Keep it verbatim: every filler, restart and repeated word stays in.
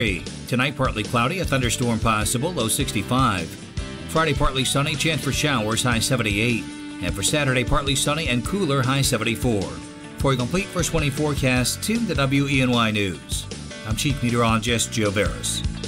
Tonight, partly cloudy, a thunderstorm possible, low sixty-five. Friday, partly sunny, chance for showers, high seventy-eight. And for Saturday, partly sunny and cooler, high seventy-four. For a complete first twenty forecast, tune the W E N Y News. I'm Chief Meteorologist Joe Veras.